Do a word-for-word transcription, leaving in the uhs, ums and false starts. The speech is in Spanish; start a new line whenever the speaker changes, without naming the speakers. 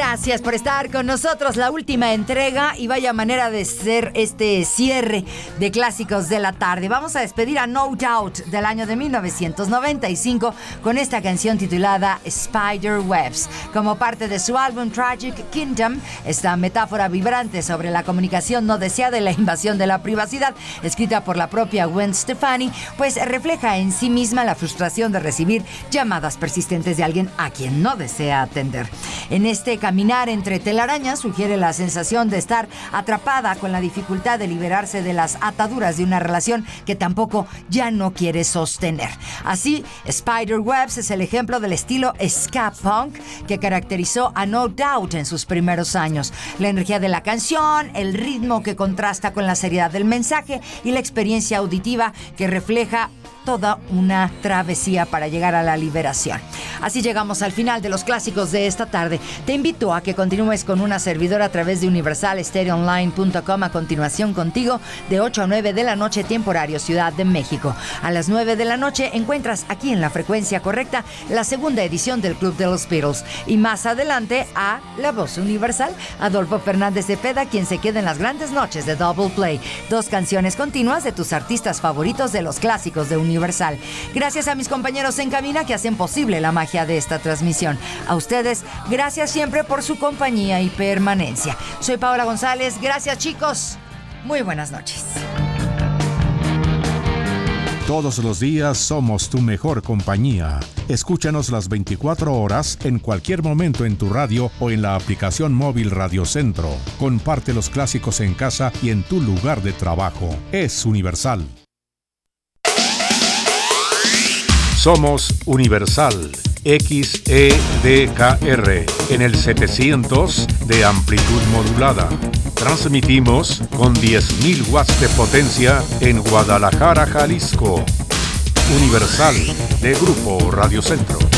Gracias por estar con nosotros. La última entrega y vaya manera de ser este cierre de clásicos de la tarde. Vamos a despedir a No Doubt del año de mil novecientos noventa y cinco con esta canción titulada Spiderwebs. Como parte de su álbum Tragic Kingdom, esta metáfora vibrante sobre la comunicación no deseada y la invasión de la privacidad, escrita por la propia Gwen Stefani, pues refleja en sí misma la frustración de recibir llamadas persistentes de alguien a quien no desea atender. En este caminar entre telarañas sugiere la sensación de estar atrapada con la dificultad de liberarse de las ataduras de una relación que tampoco ya no quiere sostener. Así, Spiderwebs es el ejemplo del estilo ska punk que caracterizó a No Doubt en sus primeros años. La energía de la canción, el ritmo que contrasta con la seriedad del mensaje y la experiencia auditiva que refleja toda una travesía para llegar a la liberación. Así llegamos al final de los clásicos de esta tarde. Te invito a que continúes con una servidora a través de universal stereo online punto com. A continuación contigo de ocho a nueve de la noche, tiempo horario Ciudad de México. A las nueve de la noche encuentras aquí en la frecuencia correcta la segunda edición del Club de los Beatles. Y más adelante a La Voz Universal, Adolfo Fernández Cepeda, quien se queda en las grandes noches de Double Play. Dos canciones continuas de tus artistas favoritos de los clásicos de Universal. Gracias a mis compañeros en cabina que hacen posible la magia de esta transmisión. A ustedes, gracias siempre por su compañía y permanencia. Soy Paola González. Gracias, chicos. Muy buenas noches.
Todos los días somos tu mejor compañía. Escúchanos las veinticuatro horas en cualquier momento en tu radio o en la aplicación móvil Radio Centro. Comparte los clásicos en casa y en tu lugar de trabajo. Es Universal. Somos Universal X E D K R en el setecientos de amplitud modulada. Transmitimos con diez mil watts de potencia en Guadalajara, Jalisco. Universal de Grupo Radio Centro.